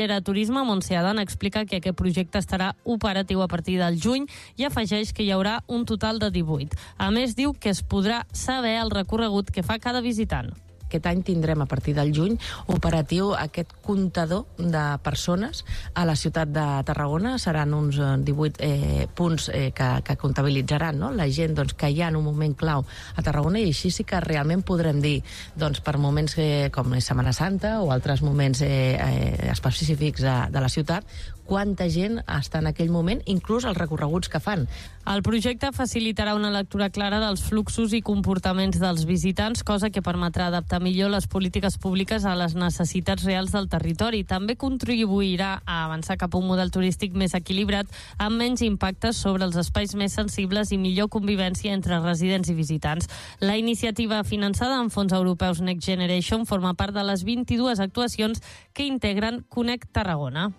De Turisme, Montse Adán, explica que aquest projecte estarà operatiu a partir del juny i afegeix que hi haurà un total de 18. A més, diu que es podrà saber el recorregut que fa cada visitant. Aquest any tindrem a partir del juny operatiu aquest comptador de persones a la ciutat de Tarragona. Seran uns 18 punts que comptabilitzaran, no? La gent que hi ha en un moment clau a Tarragona, i així sí que realment podrem dir per moments com és Setmana Santa o altres moments específics de la ciutat, quanta gent està en aquell moment, inclús els recorreguts que fan. El projecte facilitarà una lectura clara dels fluxos i comportaments dels visitants, cosa que permetrà adaptar millor les polítiques públiques a les necessitats reals del territori. També contribuirà a avançar cap a un model turístic més equilibrat, amb menys impactes sobre els espais més sensibles i millor convivència entre residents i visitants. La iniciativa, finançada amb fons europeus Next Generation, forma part de les 22 actuacions que integren Connect Tarragona.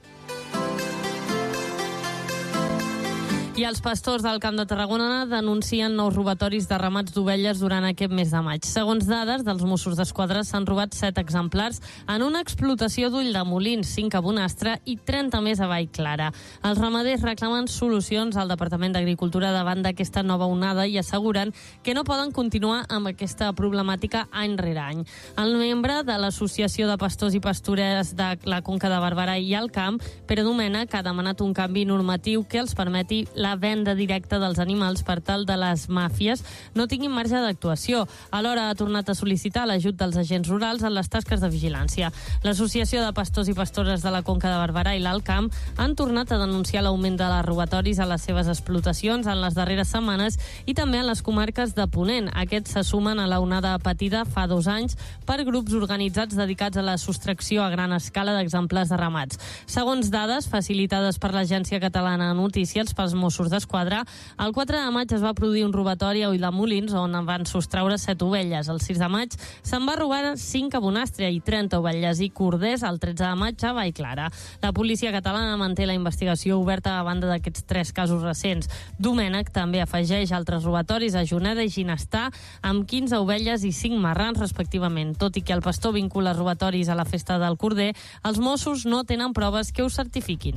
I els pastors del Camp de Tarragona denuncien nous robatoris de ramats d'ovelles durant aquest mes de maig. Segons dades dels Mossos d'Esquadra, s'han robat 7 exemplars en una explotació d'Ulldemolins, 5 a Bonastre i 30 més a Vallclara. Els ramaders reclamen solucions al Departament d'Agricultura davant d'aquesta nova onada i asseguren que no poden continuar amb aquesta problemàtica any rere any. El membre de l'Associació de Pastors i Pastoreres de la Conca de Barberà i el Camp, Pere Domènech, ha demanat un canvi normatiu que els permeti la venda directa dels animals per tal de les màfies no tinguin marge d'actuació. Alhora ha tornat a sol·licitar l'ajut dels agents rurals en les tasques de vigilància. L'Associació de Pastors i Pastores de la Conca de Barberà i l'Alt Camp han tornat a denunciar l'augment de les robatoris a les seves explotacions en les darreres setmanes i també en les comarques de Ponent. Aquests se sumen a la onada patida fa 2 anys per grups organitzats dedicats a la sostracció a gran escala d'exemplars de ramats. Segons dades facilitades per l'Agència Catalana de Notícies pels Mossos d'Esquadra, el 4 de maig es va produir un robatori a Ulldemolins on en van sostraure 7 ovelles. El 6 de maig se'n va robar 5 a Bonastre i 30 ovelles i corders el 13 de maig a Vallclara. La policia catalana manté la investigació oberta a banda d'aquests 3 casos recents. Domènech també afegeix altres robatoris a Juneda i Ginestar amb 15 ovelles i 5 marrans respectivament. Tot i que el pastor vincula robatoris a la festa del corder, els Mossos no tenen proves que ho certifiquin.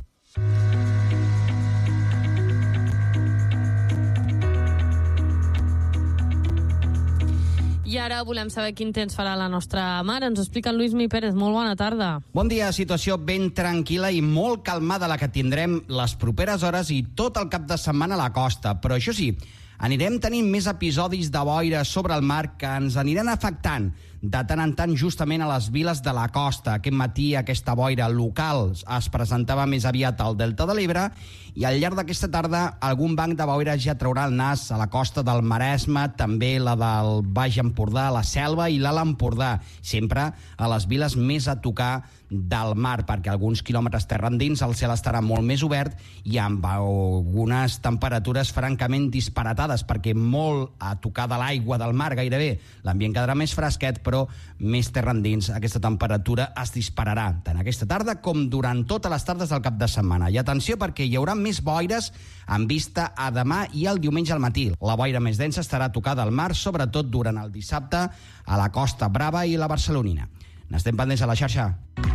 I ara volem saber quin temps farà la nostra mar. Ens ho explica en Lluís Pérez. Molt bona tarda. Bon dia. Situació ben tranquil·la i molt calmada la que tindrem les properes hores i tot el cap de setmana a la costa. Però això sí, anirem tenint més episodis de boira sobre el mar que ens aniran afectant de tant en tant justament a les viles de la costa. Aquest matí aquesta boira local es presentava més aviat al Delta de l'Ebre i al llarg d'aquesta tarda algun banc de boira ja traurà el nas a la costa del Maresme, també la del Baix Empordà, la Selva i l'Alt Empordà, sempre a les viles més a tocar del mar, perquè alguns quilòmetres terra endins el cel estarà molt més obert i amb algunes temperatures francament disparatades, perquè molt a tocar de l'aigua del mar gairebé. L'ambient quedarà més fresquet, però més terra endins aquesta temperatura es dispararà tant aquesta tarda com durant totes les tardes del cap de setmana. I atenció, perquè hi haurà més boires en vista a demà i el diumenge al matí. La boira més densa estarà a tocar del mar, sobretot durant el dissabte a la Costa Brava i la Barcelonina. N'estem pendents a la xarxa.